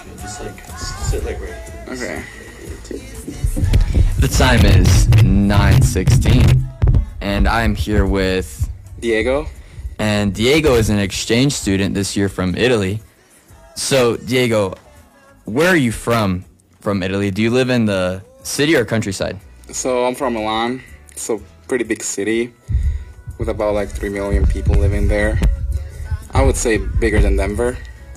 Just like sit like right here. Okay. The time is 9:16, and I'm here with, Diego? and Diego is an exchange student this year from Italy. So, Diego, where are you from Italy? Do you live in the city or countryside? So I'm from Milan. It's a pretty big city with about like 3 million people living there. I would say bigger than Denver.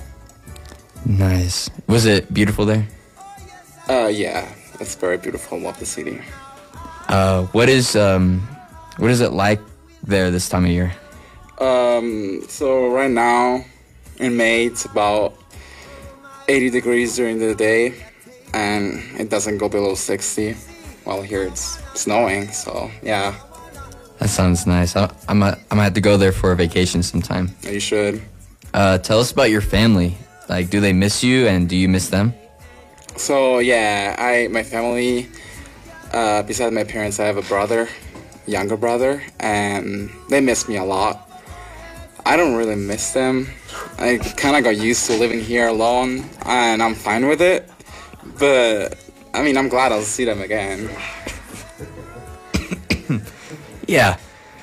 Nice. Was it beautiful there? Yeah, it's very beautiful. Love the city. What is it like there this time of year? So right now in May it's about 80 degrees during the day, and it doesn't go below 60. While here it's snowing, so yeah, That sounds nice. I'm gonna have to go there for a vacation sometime. you should. Tell us about your family. Like, do they miss you, and do you miss them? So yeah, my family, besides my parents, I have a brother, younger brother, and they miss me a lot. I don't really miss them. I kind of got used to living here alone, and I'm fine with it. But I mean, I'm glad I'll see them again. Yeah.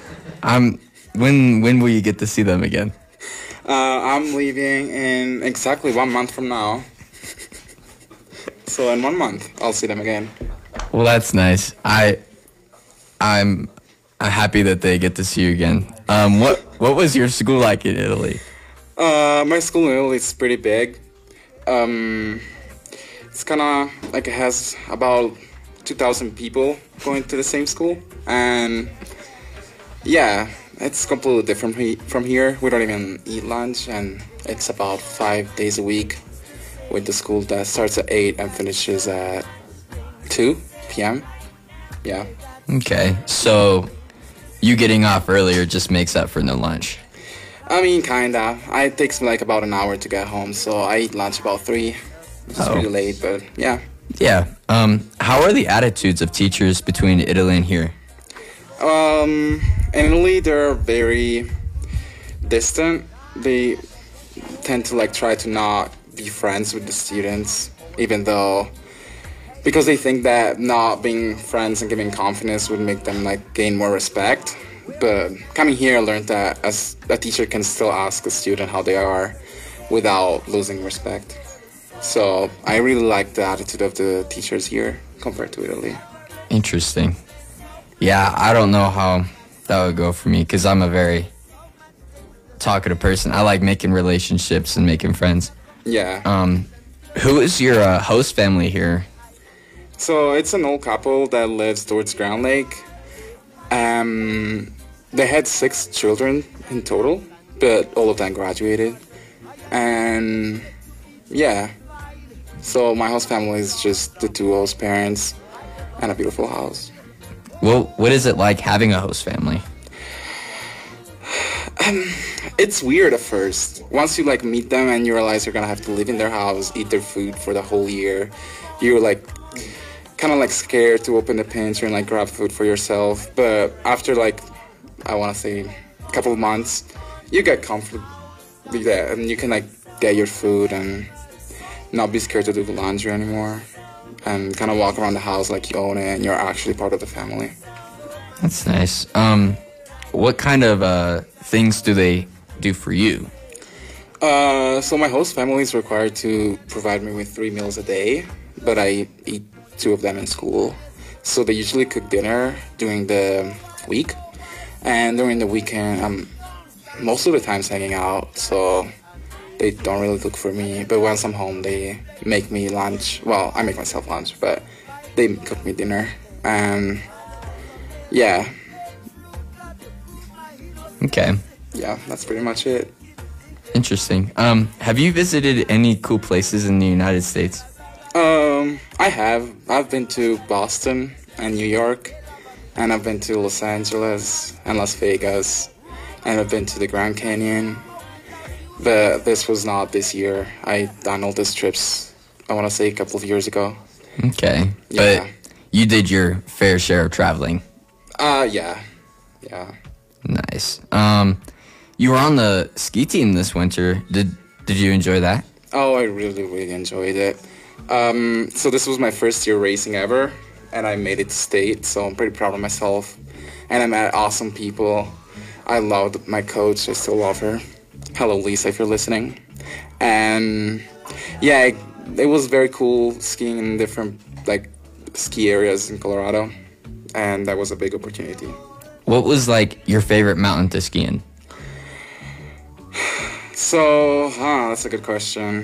When will you get to see them again? I'm leaving in exactly 1 month from now. So in 1 month, I'll see them again. Well, that's nice. I'm happy that they get to see you again. What was your school like in Italy? My school in Italy is pretty big. It's kind of like it has about 2,000 people going to the same school, and yeah, it's completely different from here. We don't even eat lunch, and it's about 5 days a week with the school that starts at 8 and finishes at 2 p.m. Yeah. Okay, so you getting off earlier just makes up for no lunch. I mean, kinda. It takes me like about an hour to get home, so I eat lunch about 3, which is pretty late, but yeah. Yeah. How are the attitudes of teachers between Italy and here? In Italy, they're very distant. They tend to like try to not be friends with the students, even though, because they think that not being friends and giving confidence would make them like gain more respect. But coming here, I learned that as a teacher can still ask a student how they are without losing respect. So I really like the attitude of the teachers here compared to Italy. Interesting. Yeah, I don't know how that would go for me because I'm a very talkative person. I like making relationships and making friends. Yeah. Who is your host family here? So it's an old couple that lives towards Grand Lake. They had 6 children in total, but all of them graduated. And yeah, so my host family is just the 2 host parents and a beautiful house. Well, what is it like having a host family? It's weird at first. Once you like meet them and you realize you're gonna have to live in their house, eat their food for the whole year, you're like kind of like scared to open the pantry and like grab food for yourself. But after like, I want to say a couple of months, you get comfortable with that and you can like get your food and not be scared to do the laundry anymore, and kind of walk around the house like you own it and you're actually part of the family. That's nice. What kind of things do they do for you? So my host family is required to provide me with 3 meals a day, but I eat 2 of them in school. So they usually cook dinner during the week, and during the weekend I'm most of the time hanging out, so they don't really look for me. But once I'm home, they make me lunch. Well, I make myself lunch, but they cook me dinner. And yeah, Okay. yeah, that's pretty much it. Interesting. Have you visited any cool places in the United States? I have. I've been to Boston and New York, and I've been to Los Angeles and Las Vegas, and I've been to the Grand Canyon. But this was not this year. I done all these trips, I want to say a couple of years ago. Okay. Yeah. But you did your fair share of traveling. Yeah. Nice. You were on the ski team this winter. Did you enjoy that? Oh, I really, really enjoyed it. So this was my first year racing ever, and I made it to state, so I'm pretty proud of myself. And I met awesome people. I loved my coach. I still love her. Hello, Lisa, if you're listening. And yeah, it was very cool skiing in different like ski areas in Colorado, and that was a big opportunity. What was like your favorite mountain to ski in? So, that's a good question.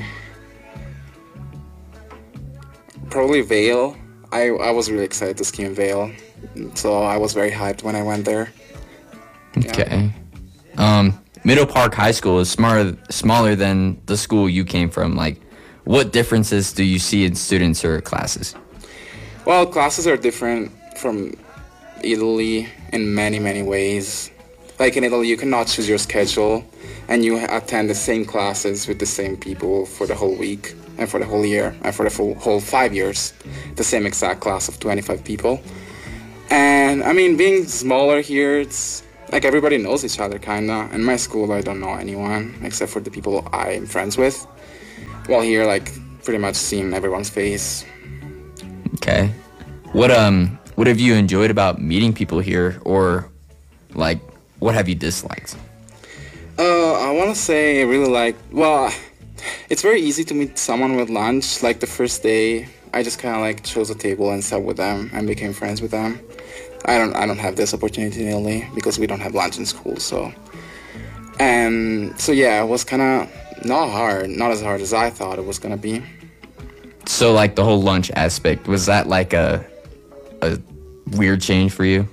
Probably Vail. I was really excited to ski in Vail, so I was very hyped when I went there. Yeah. Okay. Middle Park High School is smaller than the school you came from. Like, what differences do you see in students or classes? Well, classes are different from Italy in many, many ways. Like in Italy, you cannot choose your schedule, and you attend the same classes with the same people for the whole week, and for the whole year, and for the whole 5 years, the same exact class of 25 people. And I mean, being smaller here, it's like everybody knows each other, kinda. In my school, I don't know anyone except for the people I'm friends with. While here, like, pretty much seeing everyone's face. Okay. What have you enjoyed about meeting people here, or like what have you disliked? I want to say I really well, it's very easy to meet someone with lunch. Like the first day, I just kind of like chose a table and sat with them and became friends with them. I don't have this opportunity in Italy because we don't have lunch in school, so. And so yeah, it was kind of not as hard as I thought it was gonna be. So like the whole lunch aspect, was that like a weird change for you?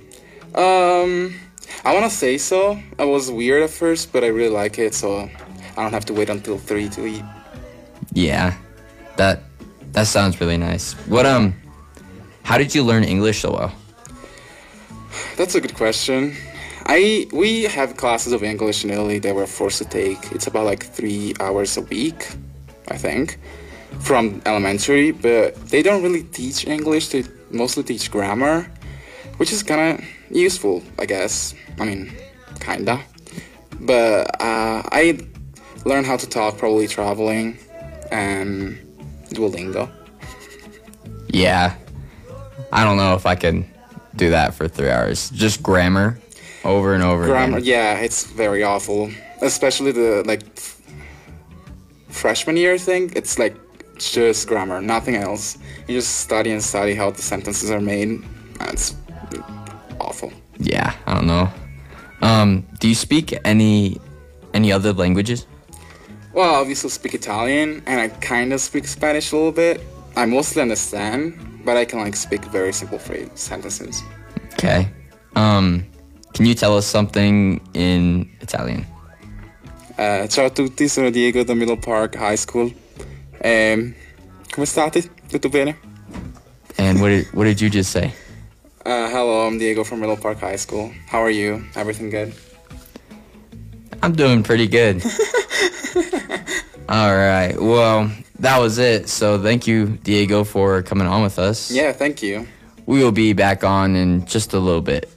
I want to say so. It was weird at first, but I really like it, so I don't have to wait until 3 to eat. Yeah, that sounds really nice. How did you learn English so well? That's a good question. We have classes of English in Italy that we're forced to take. It's about like 3 hours a week, I think, from elementary, but they don't really teach English. They mostly teach grammar, which is kind of useful, I guess. I mean, kinda. But I learned how to talk probably traveling and Duolingo. Yeah, I don't know if I can do that for 3 hours. Just grammar over and over Grammar, again. yeah, it's very awful. Especially the like freshman year thing. It's like just grammar, nothing else. You just study and study how the sentences are made. It's awful. Yeah, I don't know. Do you speak any other languages? Well, I obviously speak Italian, and I kind of speak Spanish a little bit. I mostly understand, but I can like speak very simple phrase sentences. Okay. Can you tell us something in Italian? Ciao a tutti, sono Diego da Middle Park High School. Come state? Tutto bene? And what did you just say? Hello, I'm Diego from Middle Park High School. How are you? Everything good? I'm doing pretty good. All right. Well, that was it. So thank you, Diego, for coming on with us. Yeah, thank you. We will be back on in just a little bit.